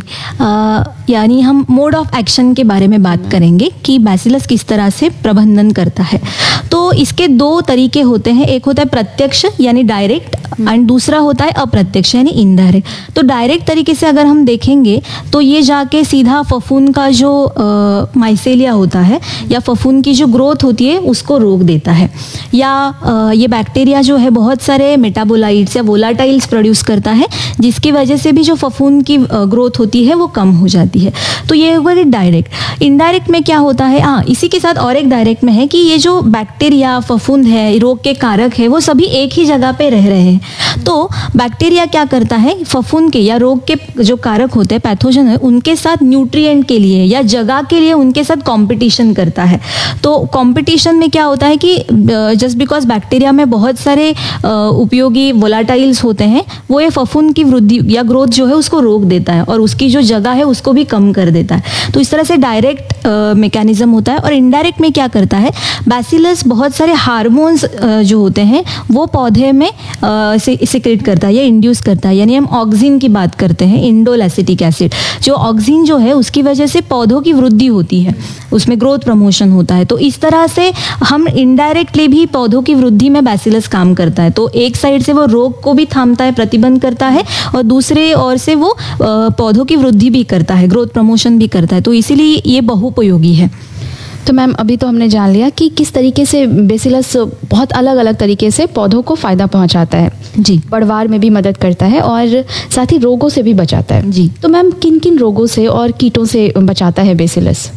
यानी हम मोड ऑफ एक्शन के बारे में बात करेंगे कि बैसिलस किस तरह से प्रबंधन करता है। तो इसके दो तरीके होते हैं, एक होता है प्रत्यक्ष यानी डायरेक्ट, एंड दूसरा होता है अप्रत्यक्ष यानी इनडायरेक्ट। तो डायरेक्ट तरीके से अगर हम देखेंगे तो ये जाके सीधा फफूंद का जो माइसेलिया होता है या फफूंद की जो ग्रोथ होती है उसको रोक देता है। या आ, ये बैक्टीरिया जो है बहुत सारे मेटाबोलाइट्स या वोलाटाइल्स प्रोड्यूस करता है, जिसकी वजह से भी जो फफूंद की ग्रोथ होती है वो कम हो जाती है। तो ये हुआ डायरेक्ट। इनडायरेक्ट में क्या होता है, हाँ इसी के साथ और एक डायरेक्ट में है कि ये जो बैक्टीरिया, फफूंद है, रोग के कारक है, वो सभी एक ही जगह पे रह रहे हैं। तो बैक्टीरिया क्या करता है, फफूंद के या रोग के जो कारक होते हैं, पैथोजन है, उनके साथ न्यूट्रिएंट के लिए या जगह के लिए उनके साथ कंपटीशन करता है। तो कंपटीशन में क्या होता है कि जस्ट बिकॉज बैक्टीरिया में बहुत सारे उपयोगी वोलाटाइल्स होते हैं, वो ये फफूंद की वृद्धि या ग्रोथ जो है उसको रोक देता है और उसकी जो जगह है उसको भी कम कर देता है। तो इस तरह से डायरेक्ट मैकेनिज्म होता है। और इनडायरेक्ट में क्या करता है, बैसिलस बहुत सारे हार्मोन्स जो होते हैं वो पौधे में सिक्रेट करता है या इंड्यूस करता है। यानी हम ऑक्सिन की बात करते हैं, इंडोल एसिटिक एसिड। जो ऑक्सिन जो है उसकी वजह से पौधों की वृद्धि होती है, उसमें ग्रोथ प्रमोशन होता है। तो इस तरह से हम इनडायरेक्टली भी पौधों की वृद्धि में बैसिलस काम करता है। तो एक साइड से वो रोग को भी थामता है, प्रतिबंध करता है, और दूसरे ओर से वो पौधों की वृद्धि भी करता है, ग्रोथ प्रमोशन भी करता है। तो इसीलिए ये बहुपयोगी है। तो मैम अभी तो हमने जान लिया कि किस तरीके से बेसिलस बहुत अलग अलग तरीके से पौधों को फ़ायदा पहुंचाता है। जी, बढ़वार में भी मदद करता है और साथ ही रोगों से भी बचाता है। जी, तो मैम किन किन रोगों से और कीटों से बचाता है बेसिलस?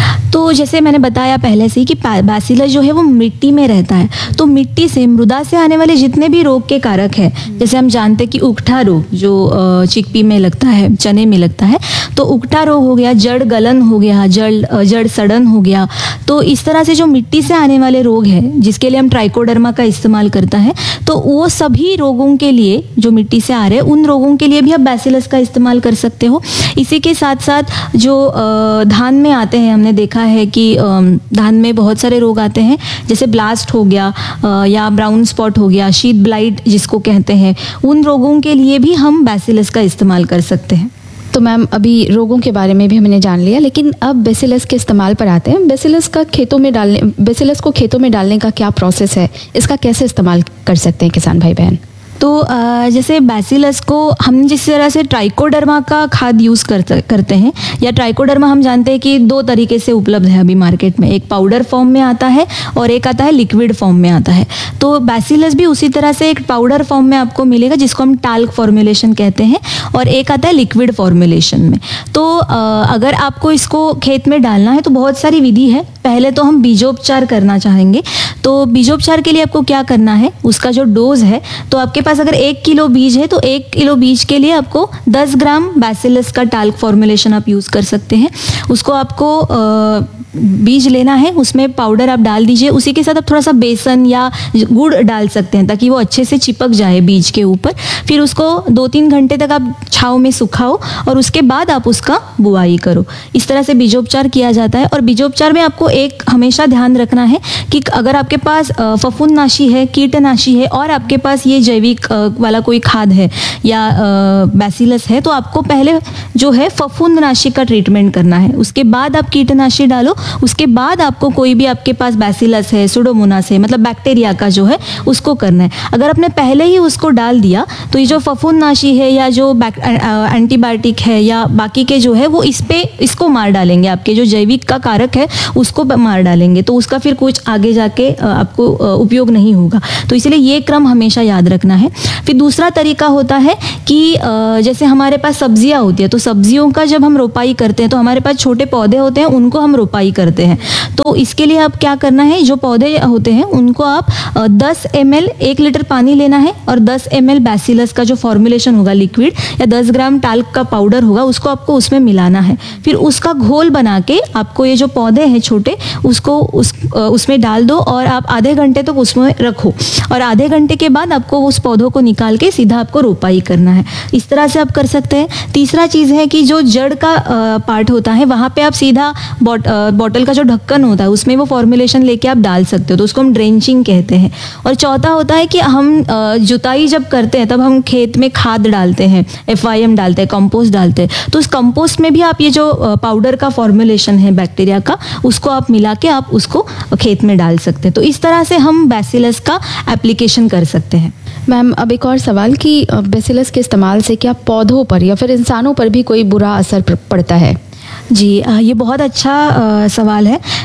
तो जैसे मैंने बताया पहले से ही कि बैसिलस जो है वो मिट्टी में रहता है। तो मिट्टी से, मृदा से आने वाले जितने भी रोग के कारक है, जैसे हम जानते हैं कि उकठा रोग जो चिकपी में लगता है, चने में लगता है, तो उकठा रोग हो गया, जड़ गलन हो गया, जड़ जड़ सड़न हो गया। तो इस तरह से जो मिट्टी से आने वाले रोग हैं, जिसके लिए हम ट्राइकोडर्मा का इस्तेमाल करता है, तो वो सभी रोगों के लिए जो मिट्टी से आ रहे हैं, उन रोगों के लिए भी आप बैसिलस का इस्तेमाल कर सकते हो। इसी के साथ साथ जो धान में आते हैं, हमने देखा है कि धान में बहुत सारे रोग आते हैं, जैसे ब्लास्ट हो गया या ब्राउन स्पॉट हो गया, शीट ब्लाइट जिसको कहते हैं, उन रोगों के लिए भी हम बैसिलस का इस्तेमाल कर सकते हैं। तो मैम अभी रोगों के बारे में भी हमने जान लिया, लेकिन अब बेसिलस के इस्तेमाल पर आते हैं। बेसिलस का खेतों में डालने बेसिलस को खेतों में डालने का क्या प्रोसेस है, इसका कैसे इस्तेमाल कर सकते हैं किसान भाई बहन? तो जैसे बैसिलस को हम जिस तरह से ट्राइकोडर्मा का खाद यूज़ कर, करते हैं, या ट्राइकोडर्मा हम जानते हैं कि दो तरीके से उपलब्ध है अभी मार्केट में, एक पाउडर फॉर्म में आता है और एक आता है लिक्विड फॉर्म में आता है। तो बैसिलस भी उसी तरह से एक पाउडर फॉर्म में आपको मिलेगा, जिसको हम टाल्क फॉर्मुलेशन कहते हैं, और एक आता है लिक्विड फॉर्मुलेशन में। तो अगर आपको इसको खेत में डालना है तो बहुत सारी विधि है। पहले तो हम बीजोपचार करना चाहेंगे। तो बीजोपचार के लिए आपको क्या करना है, उसका जो डोज है, तो आपके पास अगर एक किलो बीज है तो एक किलो बीज के लिए आपको दस ग्राम बैसिलस का टाल्क फॉर्मुलेशन आप यूज़ कर सकते हैं। उसको आपको आ, बीज लेना है, उसमें पाउडर आप डाल दीजिए, उसी के साथ आप थोड़ा सा बेसन या गुड़ डाल सकते हैं ताकि वो अच्छे से चिपक जाए बीज के ऊपर। फिर उसको दो तीन घंटे तक आप छाँव में सुखाओ और उसके बाद आप उसका बुआई करो। इस तरह से बीजोपचार किया जाता है। और बीजोपचार में आपको एक हमेशा ध्यान रखना है कि अगर आपके पास फफूंदनाशी है, कीटनाशी है, और आपके पास ये जैविक वाला कोई खाद है या बैसिलस है, तो आपको पहले जो है फफूंदनाशी का ट्रीटमेंट करना है, उसके बाद आप कीटनाशी डालो, उसके बाद आपको कोई भी आपके पास बैसिलस है, सुडोमोनास है, मतलब बैक्टीरिया का जो है उसको करना है। अगर आपने पहले ही उसको डाल दिया तो ये जो फफूंदनाशी है या जो एंटीबायोटिक है या बाकी के जो है वो इस पे इसको मार डालेंगे, आपके जो जैविक का कारक है उसको मार डालेंगे, तो उसका फिर कुछ आगे जाके आपको उपयोग नहीं होगा। तो इसलिए ये क्रम हमेशा याद रखना है। फिर दूसरा तरीका होता है कि जैसे हमारे पास सब्जियां होती है, तो सब्जियों का जब हम रोपाई करते हैं तो हमारे पास छोटे पौधे होते हैं, उनको हम रोपाई करते हैं। तो इसके लिए आप क्या करना है, जो पौधे होते हैं उनको आप दस एम एल एक लीटर पानी लेना है और दस एम एल बैसिलस का जो फॉर्मुलेशन होगा लिक्विड, या दस ग्राम टाल्क का पाउडर होगा, उसको आपको उसमें मिलाना है। फिर उसका घोल बना के आपको ये जो पौधे हैं छोटे, उसको उस उसमें डाल दो और आप आधे घंटे तक उसमें रखो, और आधे घंटे के बाद आपको उस पौधों को निकाल के सीधा आपको रोपाई करना है। इस तरह से आप कर सकते हैं। तीसरा चीज़ है कि जो जड़ का पार्ट होता है वहाँ पे आप सीधा बॉट बॉटल का जो ढक्कन होता है उसमें वो फॉर्मुलेशन लेके आप डाल सकते हो, तो उसको हम ड्रेंचिंग कहते हैं। और चौथा होता है कि हम जुताई जब करते हैं तब हम खेत में खाद डालते हैं, एफ आई एम डालते हैं, कंपोस्ट डालते हैं, तो उस कंपोस्ट में भी आप ये जो पाउडर का फॉर्मुलेशन है बैक्टीरिया का, उसको आप मिला के आप उसको खेत में डाल सकते हैं। तो इस तरह से हम बैसिलस का एप्लीकेशन कर सकते हैं। मैम अब एक और सवाल कि बैसिलस के इस्तेमाल से क्या पौधों पर या फिर इंसानों पर भी कोई बुरा असर पड़ता है? जी, ये बहुत अच्छा सवाल है।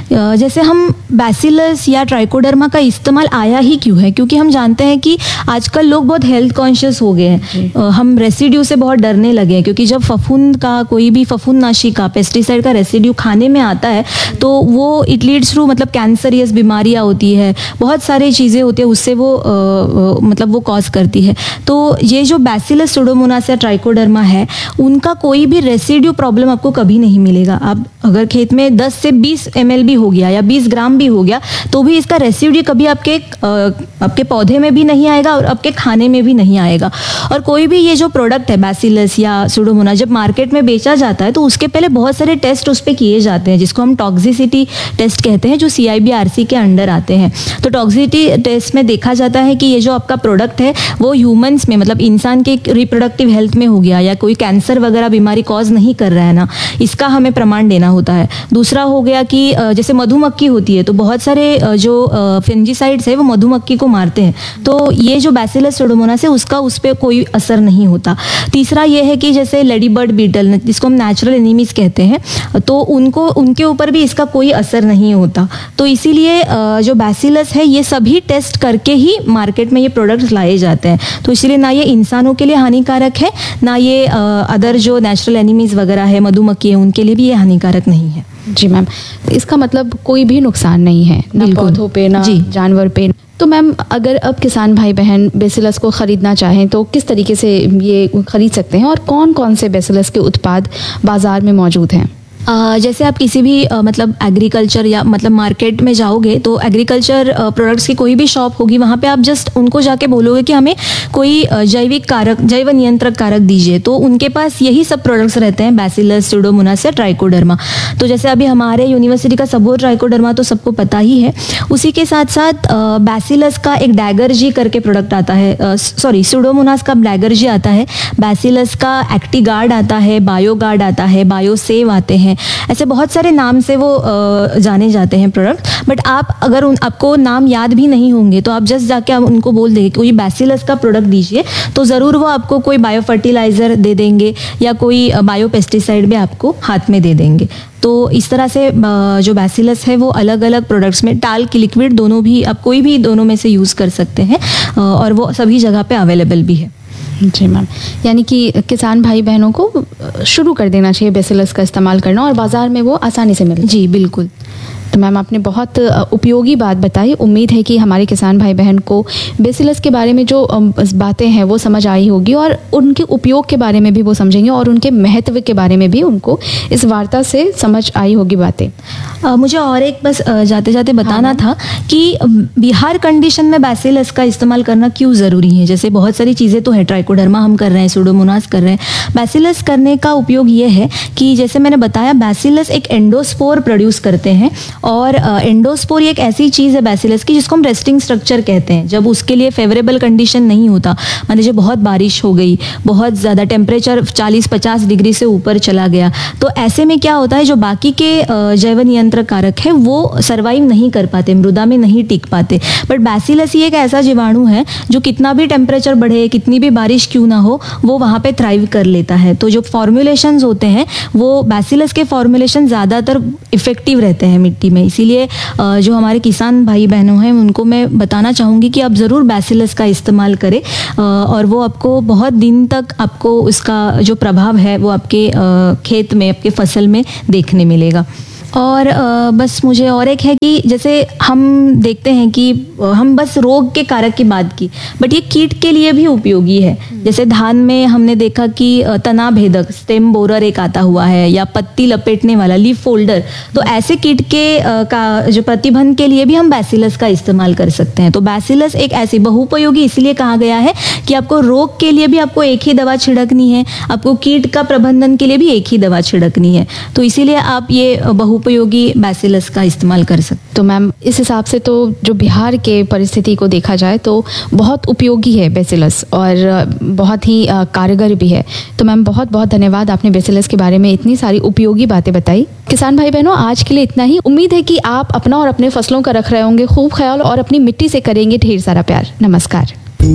अ, जैसे हम बैसिलस या ट्राइकोडर्मा का इस्तेमाल आया ही क्यों है, क्योंकि हम जानते हैं कि आजकल लोग बहुत हेल्थ कॉन्शियस हो गए हैं। अ, हम रेसिड्यू से बहुत डरने लगे हैं, क्योंकि जब फफूंद का कोई भी फफूंदनाशी का पेस्टिसाइड का रेसिड्यू खाने में आता है तो वो इट लीड्स टू मतलब कैंसरियस बीमारियां होती है, बहुत सारी चीज़ें होती है, उससे वो अ, अ, मतलब वो कॉज करती है। तो ये जो बैसिलस सुडोमोनास या ट्राइकोडर्मा है उनका कोई भी रेसिड्यू प्रॉब्लम आपको कभी नहीं मिलेगा। आप अगर खेत में दस से बीस एम एल भी हो गया या बीस ग्राम भी हो गया तो भी इसका रेसिड्यू कभी आपके अ, आपके पौधे में भी नहीं आएगा और आपके खाने में भी नहीं आएगा। और कोई भी ये जो प्रोडक्ट है बैसिलस या सुडोमोनास जब मार्केट में बेचा जाता है तो उसके पहले बहुत सारे टेस्ट उस पर किए जाते हैं, जिसको हम टॉक्सिसिटी टेस्ट कहते हैं, जो सी आई बी आर सी के अंडर आते हैं। तो टॉक्सिसिटी टेस्ट में देखा जाता है कि ये जो आपका प्रोडक्ट है वो ह्यूमंस में मतलब इंसान के रिप्रोडक्टिव हेल्थ में हो गया या कोई कैंसर वगैरह बीमारी कॉज नहीं कर रहा है ना, इसका हमें प्रमाण देना होता है। दूसरा हो गया कि अ, जैसे मधुमक्खी होती है तो बहुत सारे अ, जो फंजीसाइड्स है वो मधुमक्खी को मारते हैं, तो ये जो बैसिलस सुडोमोनास है उसका उस पर कोई असर नहीं होता। तीसरा ये है कि जैसे लेडी बर्ड बीटल जिसको हम नेचुरल एनिमीज कहते हैं, तो उनको उनके ऊपर भी इसका कोई असर नहीं होता। तो इसीलिए अ, जो बैसिलस है ये सभी टेस्ट करके ही मार्केट में ये प्रोडक्ट्स लाए जाते हैं। तो इसीलिए ना ये इंसानों के लिए हानिकारक है, ना ये अदर जो नेचुरल एनिमीज वगैरह है मधुमक्खी है उनके लिए भी ये हानिकारक नहीं है। जी मैम, इसका मतलब कोई भी नुकसान नहीं है ना पौधों पे ना जानवर पे। तो मैम अगर अब किसान भाई बहन बेसिलस को ख़रीदना चाहें तो किस तरीके से ये खरीद सकते हैं और कौन कौन से बेसिलस के उत्पाद बाज़ार में मौजूद हैं? Uh, जैसे आप किसी भी uh, मतलब एग्रीकल्चर या मतलब मार्केट में जाओगे तो एग्रीकल्चर प्रोडक्ट्स की कोई भी शॉप होगी, वहाँ पे आप जस्ट उनको जाके बोलोगे कि हमें कोई uh, जैविक कारक जैव नियंत्रक कारक दीजिए, तो उनके पास यही सब प्रोडक्ट्स रहते हैं, बैसिलस सुडोमोनास या ट्राइकोडर्मा। तो जैसे अभी हमारे यूनिवर्सिटी का सबोर ट्राइकोडर्मा तो सबको पता ही है, उसी के साथ साथ बैसिलस का एक डैगर जी करके प्रोडक्ट आता है, सॉरी सुडोमोनास का डैगर जी आता है, बैसिलस का एक्टिगार्ड आता है, बायोगार्ड आता है, बायोसेव आते हैं, ऐसे बहुत सारे नाम से वो आ, जाने जाते हैं प्रोडक्ट। बट आप अगर उन आपको नाम याद भी नहीं होंगे तो आप जस्ट जाके आप उनको बोल देंगे कोई बैसिलस का प्रोडक्ट दीजिए, तो ज़रूर वो आपको कोई बायो फर्टिलाइज़र दे देंगे या कोई बायो पेस्टिसाइड भी आपको हाथ में दे देंगे। तो इस तरह से जो बैसिलस है वो अलग अलग प्रोडक्ट्स में, टाल की लिक्विड दोनों भी आप कोई भी दोनों में से यूज़ कर सकते हैं और वो सभी जगह पे अवेलेबल भी है। जी मैम, यानी कि किसान भाई बहनों को शुरू कर देना चाहिए बेसिलस का इस्तेमाल करना और बाज़ार में वो आसानी से मिले। जी बिल्कुल। तो मैम आपने बहुत उपयोगी बात बताई। उम्मीद है कि हमारे किसान भाई बहन को बेसिलस के बारे में जो बातें हैं वो समझ आई होगी और उनके उपयोग के बारे में भी वो समझेंगे और उनके महत्व के बारे में भी उनको इस वार्ता से समझ आई होगी बातें। आ, मुझे और एक बस जाते जाते बताना हाँ। था कि बिहार कंडीशन में बैसिलस का इस्तेमाल करना क्यों ज़रूरी है। जैसे बहुत सारी चीज़ें तो है, ट्राइकोडर्मा हम कर रहे हैं, सुडोमोनास कर रहे हैं, बैसिलस करने का उपयोग ये है कि जैसे मैंने बताया बैसिलस एक एंडोस्पोर प्रोड्यूस करते हैं और एंडोस्पोर एक ऐसी चीज़ है बैसिलस की जिसको हम रेस्टिंग स्ट्रक्चर कहते हैं। जब उसके लिए फेवरेबल कंडीशन नहीं होता, मान लीजिए बहुत बारिश हो गई, बहुत ज़्यादा टेम्परेचर चालीस पचास डिग्री से ऊपर चला गया, तो ऐसे में क्या होता है जो बाकी के जैव नियंत्रक कारक है वो सर्वाइव नहीं कर पाते, मृदा में नहीं टिक पाते। बट बैसिलस ही एक ऐसा जीवाणु है जो कितना भी टेम्परेचर बढ़े, कितनी भी बारिश क्यों ना हो, वो वहाँ पे थ्राइव कर लेता है। तो जो फॉर्मुलेशंस होते हैं वो बैसिलस के फॉर्मुलेशन ज़्यादातर इफेक्टिव रहते हैं मिट्टी में। इसीलिए जो हमारे किसान भाई बहनों हैं उनको मैं बताना चाहूँगी कि आप ज़रूर बैसिलस का इस्तेमाल करें और वो आपको बहुत दिन तक आपको उसका जो प्रभाव है वो आपके खेत में, आपके फसल में देखने मिलेगा। और बस मुझे और एक है कि जैसे हम देखते हैं कि हम बस रोग के कारक की बात की, बट ये कीट के लिए भी उपयोगी है। जैसे धान में हमने देखा कि तना भेदक स्टेम बोरर एक आता हुआ है या पत्ती लपेटने वाला लीफ फोल्डर, तो ऐसे कीट के का जो प्रतिबंध के लिए भी हम बैसिलस का इस्तेमाल कर सकते हैं। तो बैसिलस एक ऐसी बहुपयोगी इसलिए कहा गया है कि आपको रोग के लिए भी आपको एक ही दवा छिड़कनी है, आपको कीट का प्रबंधन के लिए भी एक ही दवा छिड़कनी है, तो इसीलिए आप ये बहुपयोगी बैसिलस का इस्तेमाल कर सकते। तो मैम इस हिसाब से तो जो बिहार के परिस्थिति को देखा जाए तो बहुत उपयोगी है बेसिलस और बहुत ही कारगर भी है। तो मैम बहुत बहुत धन्यवाद, आपने बेसिलस के बारे में इतनी सारी उपयोगी बातें बताई। किसान भाई बहनों आज के लिए इतना ही। उम्मीद है कि आप अपना और अपने फसलों का रख रहे होंगे खूब ख्याल और अपनी मिट्टी से करेंगे ढेर सारा प्यार। नमस्कार।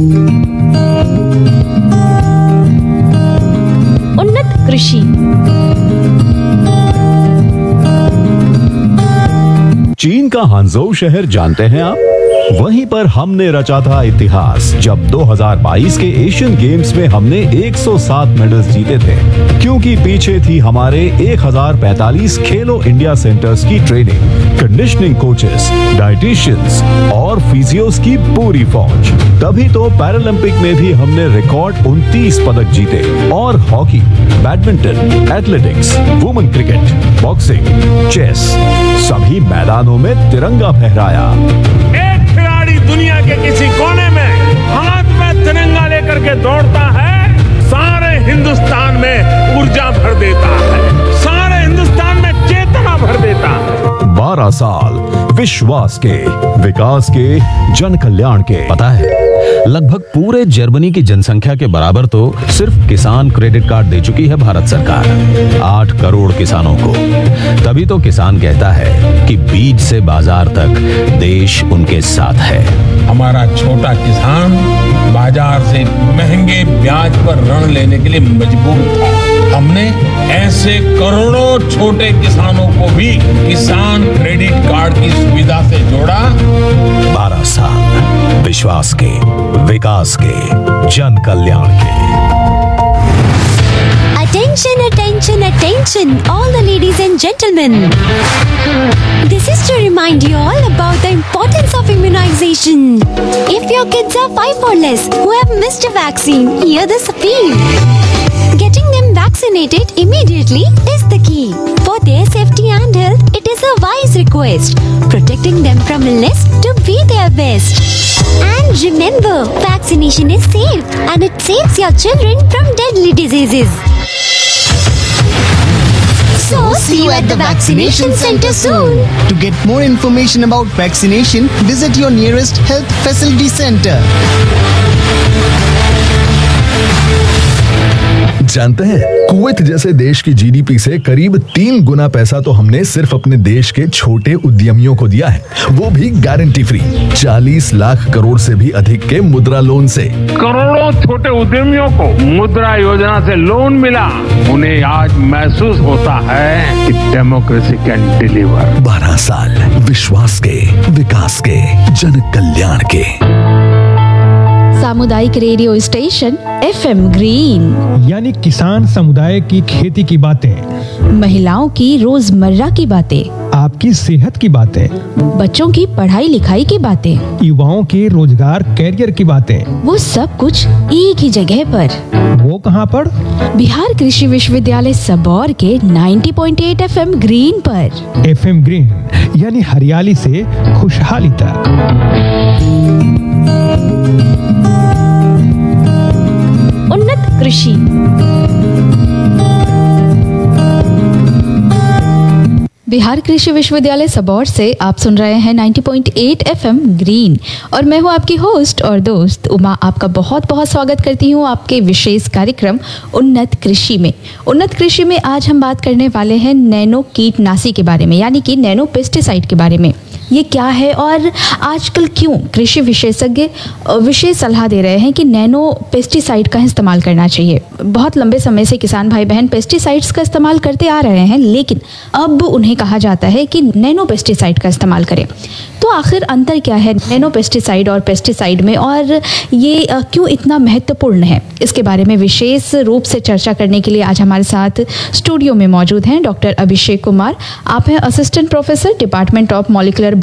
उन्नत कृषि। चीन का हांगझोउ शहर जानते हैं आप? वहीं पर हमने रचा था इतिहास जब दो हज़ार बाईस के एशियन गेम्स में हमने एक सौ सात मेडल्स जीते थे, क्योंकि पीछे थी हमारे एक हज़ार पैंतालीस खेलो इंडिया सेंटर्स की ट्रेनिंग, कंडीशनिंग कोचेस, डाइटिशियंस और फिजियोस की पूरी फौज। तभी तो पैरालंपिक में भी हमने रिकॉर्ड उनतीस पदक जीते और hockey, badminton, athletics, women cricket, boxing, chess सभी मैदानों में तिरंगा फहराया। एक खिलाड़ी दुनिया के किसी कोने में हाथ में तिरंगा लेकर के दौड़ता है, सारे हिंदुस्तान में ऊर्जा भर देता है, सारे हिंदुस्तान में चेतना भर देता है। बारह साल विश्वास के, विकास के, जन कल्याण के। पता है, लगभग पूरे जर्मनी की जनसंख्या के बराबर तो सिर्फ किसान क्रेडिट कार्ड दे चुकी है भारत सरकार, आठ करोड़ किसानों को। तभी तो किसान कहता है कि बीज से बाजार तक देश उनके साथ है। हमारा छोटा किसान बाजार से महंगे ब्याज पर ऋण लेने के लिए मजबूर था। हमने ऐसे करोड़ों छोटे किसानों को भी किसान क्रेडिट कार्ड की सुविधा से जोड़ा। बारह साल विश्वास के, विकास के, जन कल्याण के। Attention, attention, attention, all the ladies and gentlemen. This is to remind you all about the importance of immunization. If your kids are five or less who have missed a vaccine, hear this appeal. Getting them vaccinated immediately is the key. For their safety and health, it is a wise request. Protecting them from illness to be their best. And remember, vaccination is safe and it saves your children from deadly diseases. So, see you at the vaccination center soon. To get more information about vaccination, visit your nearest health facility center. जानते हैं, Kuwait जैसे देश की GDP से करीब तीन गुना पैसा तो हमने सिर्फ अपने देश के छोटे उद्यमियों को दिया है, वो भी गारंटी फ्री। चालीस लाख करोड़ से भी अधिक के मुद्रा लोन से। करोड़ों छोटे उद्यमियों को मुद्रा योजना से लोन मिला। उन्हें आज महसूस होता है कि डेमोक्रेसी कैन डिलीवर। बारह साल विश्वास के, विकास के, जन कल्याण के। सामुदायिक रेडियो स्टेशन एफएम ग्रीन, यानी किसान समुदाय की खेती की बातें, महिलाओं की रोजमर्रा की बातें, आपकी सेहत की बातें, बच्चों की पढ़ाई लिखाई की बातें, युवाओं के रोजगार कैरियर की बातें, वो सब कुछ एक ही जगह पर। वो कहाँ पर? बिहार कृषि विश्वविद्यालय सबौर के नब्बे पॉइंट आठ एफएम ग्रीन पर। एफएम ग्रीन यानी हरियाली से खुशहाली तक। उन्नत कृषि। बिहार कृषि विश्वविद्यालय सबौर से आप सुन रहे हैं नब्बे पॉइंट आठ एफएम ग्रीन और मैं हूं आपकी होस्ट और दोस्त उमा। आपका बहुत बहुत स्वागत करती हूं आपके विशेष कार्यक्रम उन्नत कृषि में। उन्नत कृषि में आज हम बात करने वाले हैं नैनो कीटनाशी के बारे में, यानी कि नैनो पेस्टिसाइड के बारे में। ये क्या है और आजकल क्यों कृषि विशेषज्ञ विशेष सलाह दे रहे हैं कि नैनो पेस्टिसाइड का इस्तेमाल करना चाहिए। बहुत लंबे समय से किसान भाई बहन पेस्टिसाइड्स का इस्तेमाल करते आ रहे हैं, लेकिन अब उन्हें कहा जाता है कि नैनो पेस्टिसाइड का इस्तेमाल करें। तो आखिर अंतर क्या है नैनो पेस्टिसाइड और पेस्टिसाइड में, और ये क्यों इतना महत्वपूर्ण है, इसके बारे में विशेष रूप से चर्चा करने के लिए आज हमारे साथ स्टूडियो में मौजूद हैं डॉक्टर अभिषेक कुमार। आप हैं assistant professor department of molecular